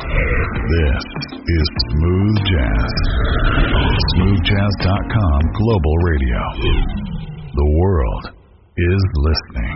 This is Smooth Jazz. Smoothjazz.com Global Radio. The world is listening.